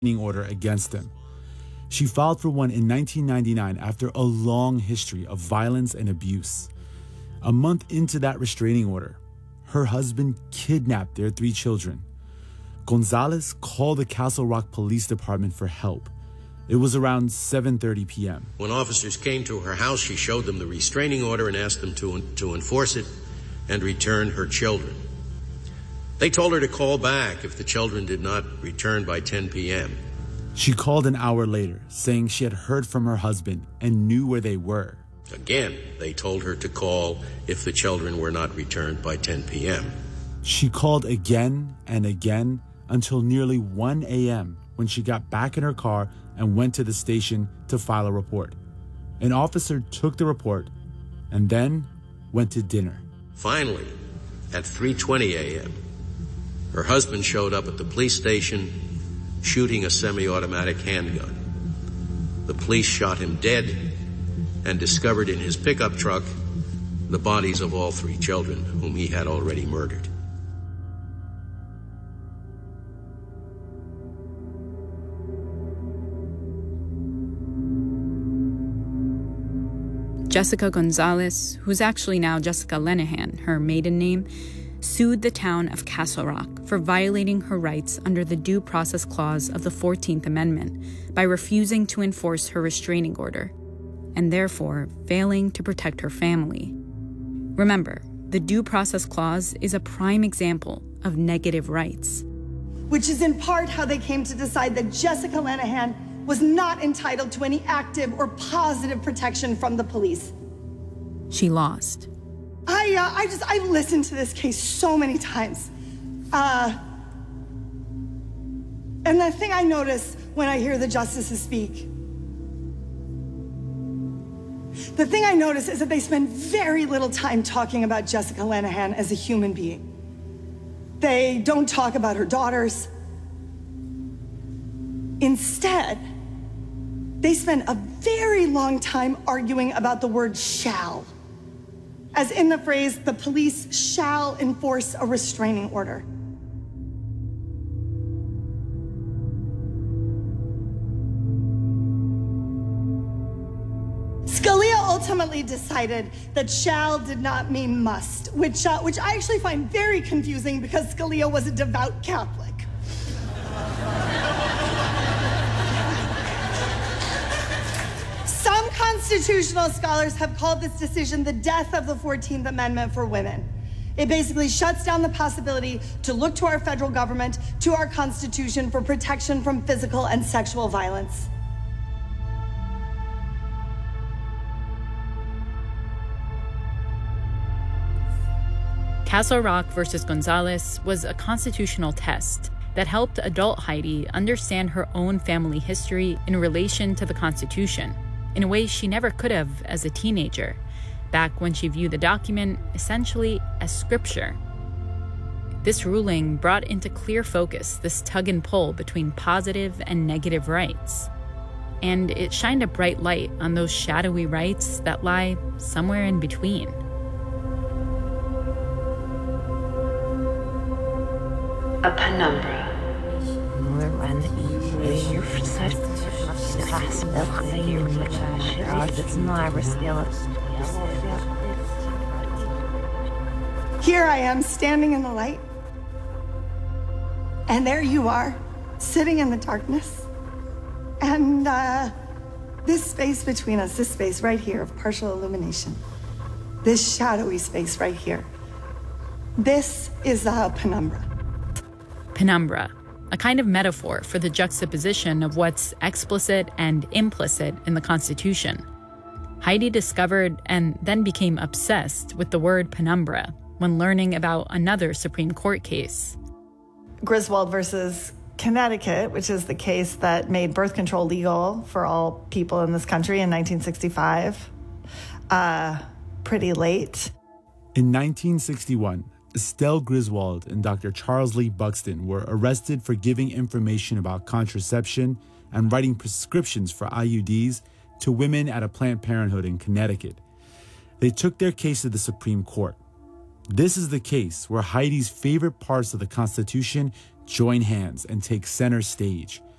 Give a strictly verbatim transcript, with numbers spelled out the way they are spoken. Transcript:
order against him. She filed for one in nineteen ninety-nine after a long history of violence and abuse. A month into that restraining order, her husband kidnapped their three children. Gonzalez called the Castle Rock Police Department for help. It was around seven thirty p.m. When officers came to her house, she showed them the restraining order and asked them to, to enforce it and return her children. They told her to call back if the children did not return by ten p.m. She called an hour later, saying she had heard from her husband and knew where they were. Again, they told her to call if the children were not returned by ten p.m. She called again and again until nearly one a.m. when she got back in her car and went to the station to file a report. An officer took the report and then went to dinner. Finally, at three twenty a.m., her husband showed up at the police station shooting a semi-automatic handgun. The police shot him dead and discovered in his pickup truck the bodies of all three children whom he had already murdered. Jessica Gonzalez, who's actually now Jessica Lenahan, her maiden name, sued the town of Castle Rock for violating her rights under the Due Process Clause of the fourteenth Amendment by refusing to enforce her restraining order, and therefore failing to protect her family. Remember, the Due Process Clause is a prime example of negative rights. Which is in part how they came to decide that Jessica Lenahan was not entitled to any active or positive protection from the police. She lost. I, uh, I just, I've listened to this case so many times. Uh, and the thing I notice when I hear the justices speak, the thing I notice is that they spend very little time talking about Jessica Lenahan as a human being. They don't talk about her daughters. Instead, they spend a very long time arguing about the word shall. As in the phrase, the police shall enforce a restraining order. Scalia ultimately decided that shall did not mean must, which, uh, which I actually find very confusing because Scalia was a devout Catholic. Some constitutional scholars have called this decision the death of the fourteenth Amendment for women. It basically shuts down the possibility to look to our federal government, to our Constitution for protection from physical and sexual violence. Castle Rock versus Gonzalez was a constitutional test that helped adult Heidi understand her own family history in relation to the Constitution, in a way she never could have as a teenager, back when she viewed the document essentially as scripture. This ruling brought into clear focus this tug and pull between positive and negative rights. And it shined a bright light on those shadowy rights that lie somewhere in between. A penumbra. Here I am standing in the light, and there you are, sitting in the darkness. And uh, this space between us, this space right here of partial illumination, this shadowy space right here, this is a penumbra. Penumbra, a kind of metaphor for the juxtaposition of what's explicit and implicit in the Constitution. Heidi discovered and then became obsessed with the word penumbra when learning about another Supreme Court case. Griswold versus Connecticut, which is the case that made birth control legal for all people in this country in nineteen sixty-five. Uh, pretty late. In nineteen sixty-one, Estelle Griswold and Doctor Charles Lee Buxton were arrested for giving information about contraception and writing prescriptions for I U Ds to women at a Planned Parenthood in Connecticut. They took their case to the Supreme Court. This is the case where Heidi's favorite parts of the Constitution join hands and take center stage.